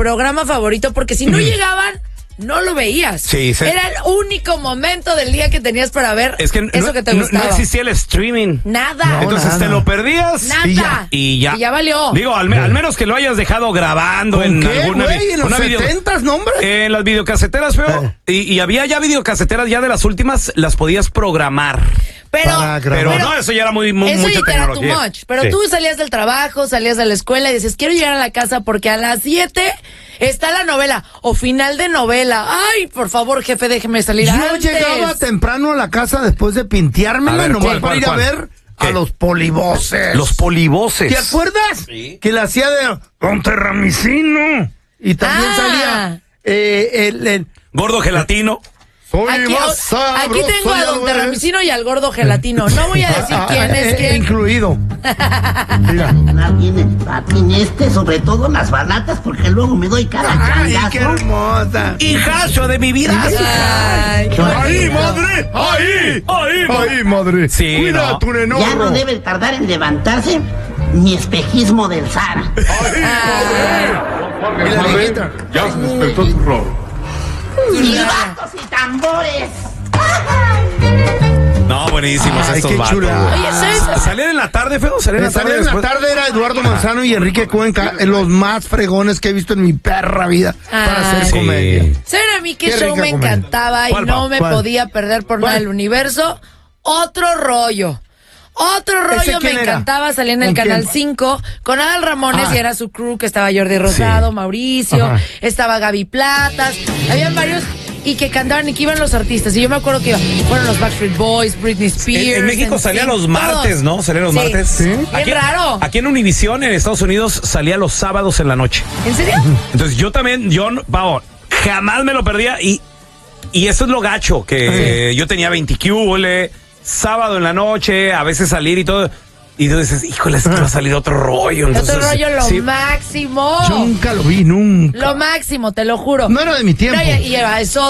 programa favorito, porque si no llegaban, no lo veías. Sí, Era el único momento del día que tenías para ver eso que te gustaba. No existía el streaming. Nada. Entonces te lo perdías. Nada. Y ya. Y ya valió. Digo, al menos que lo hayas dejado grabando en alguna ¿En los 70s, no, hombre? En las videocaseteras, feo. Y había ya videocaseteras, ya de las últimas las podías programar. Pero no, eso ya era muy eso mucha ya era too tecnología. much. Pero tú salías del trabajo, salías de la escuela y dices, quiero llegar a la casa porque a las 7 está la novela o final de novela. Ay, por favor, jefe, déjeme salir antes. Yo llegaba temprano a la casa después de pinteármela, nomás para ir a ver a los polivoces. Los polivoces. ¿Te acuerdas? Sí. Que la hacía de Don Terramicino. Y también salía el Gordo Gelatino. Aquí tengo a Don Terramicino y al Gordo Gelatino. No voy a decir quién es quién. Incluido. Mira. Viene el patín sobre todo las balatas, porque luego me doy cada changazo. ¡Qué hermosa! Hijazo de mi vida. Ay, qué ¡Ahí, bonito. madre! ¡Ahí, madre! Sí, Cuida tu nenorro. Ya no debe tardar en levantarse mi espejismo del Sara. Ya se despertó tu robo. ¡Silbatos y tambores! No, buenísimos Ay, estos qué vatos. chulada. Oye, ¿sabes? ¿Salían en la tarde, feo? ¿Salían en la tarde En la después? tarde era Eduardo Manzano y Enrique Cuenca, los más fregones que he visto en mi perra vida para hacer Sí. comedia. ¿Saben a mí qué Qué show rica me comedia. encantaba y ¿Cuál, no Pau? me ¿Cuál? podía perder por nada ¿Cuál? del universo? Otro rollo. Otro rollo me quién era? encantaba, salía en el ¿Con Canal quién? 5 con Adal Ramones Ah. y era su crew, que estaba Jordi Rosado, Sí. Mauricio, Ajá. estaba Gaby Platas, habían varios y que cantaban y que iban los artistas. Y yo me acuerdo que fueron los Backstreet Boys, Britney Spears. En México salían los martes, todos. ¿no? Salían los Sí. martes. Sí. Bien raro. Aquí en Univisión, en Estados Unidos, salía los sábados en la noche. ¿En serio? Entonces yo también, jamás me lo perdía y eso es lo gacho, que yo tenía 20 QL, sábado en la noche, a veces salir y todo. Y tú dices, híjole, es que va a salir otro rollo. Entonces, Otro rollo, lo sí. máximo. Yo nunca lo vi, nunca. Lo máximo, te lo juro. No era de mi tiempo. No, y eso